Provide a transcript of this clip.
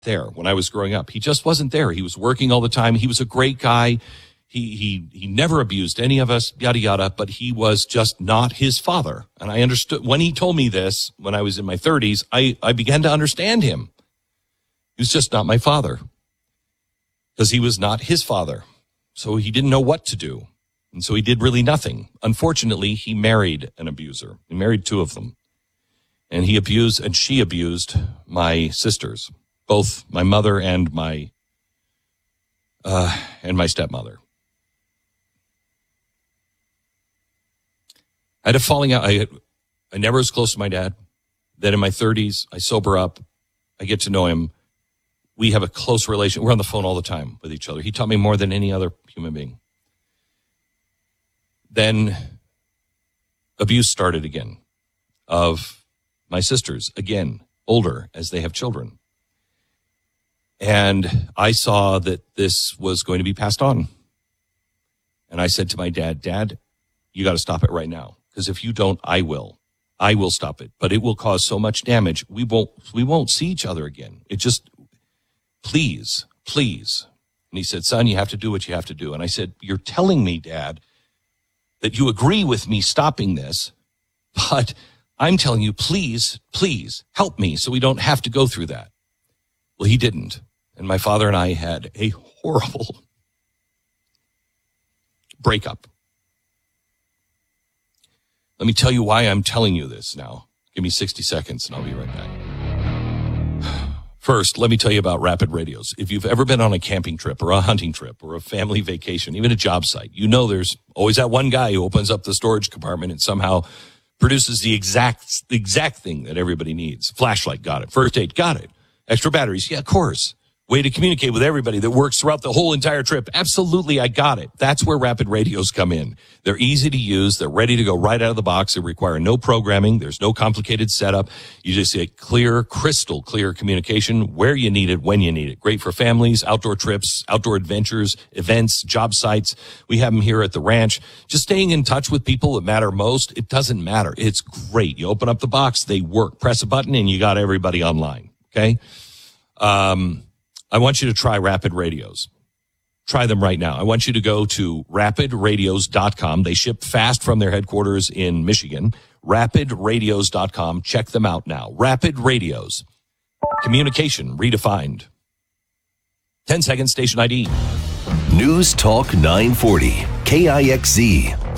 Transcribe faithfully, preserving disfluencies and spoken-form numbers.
there when I was growing up. He just wasn't there. He was working all the time. He was a great guy. He, he, he never abused any of us, yada, yada, but he was just not his father. And I understood when he told me this when I was in my thirties, I, I began to understand him. He was just not my father because he was not his father. So he didn't know what to do. And so he did really nothing. Unfortunately, he married an abuser. He married two of them. And he abused, and she abused my sisters, both my mother and my, uh, and my stepmother. I had a falling out. I, had, I never was close to my dad. Then in my thirties, I sober up. I get to know him. We have a close relation. We're on the phone all the time with each other. He taught me more than any other human being. Then abuse started again of my sisters, again, older as they have children. And I saw that this was going to be passed on. And I said to my dad, Dad, you got to stop it right now. Because if you don't, I will. I will stop it. But it will cause so much damage. We won't, we won't see each other again. It just, please, please. And he said, son, you have to do what you have to do. And I said, you're telling me, Dad, that you agree with me stopping this, but I'm telling you, please, please help me so we don't have to go through that. Well, he didn't. And my father and I had a horrible breakup. Let me tell you why I'm telling you this now. Give me sixty seconds and I'll be right back. First, let me tell you about Rapid Radios. If you've ever been on a camping trip or a hunting trip or a family vacation, even a job site, you know there's always that one guy who opens up the storage compartment and somehow produces the exact the exact thing that everybody needs. Flashlight, got it. First aid, got it. Extra batteries, yeah, of course. Way to communicate with everybody that works throughout the whole entire trip. Absolutely, I got it. That's where Rapid Radios come in. They're easy to use. They're ready to go right out of the box. They require no programming. There's no complicated setup. You just get clear, crystal clear communication where you need it, when you need it. Great for families, outdoor trips, outdoor adventures, events, job sites. We have them here at the ranch. Just staying in touch with people that matter most. It doesn't matter. It's great. You open up the box, they work. Press a button, and you got everybody online. Okay? Um... I want you to try Rapid Radios. Try them right now. I want you to go to rapid radios dot com. They ship fast from their headquarters in Michigan. rapid radios dot com. Check them out now. Rapid Radios. Communication redefined. ten second station I D. News Talk nine forty. K I X Z.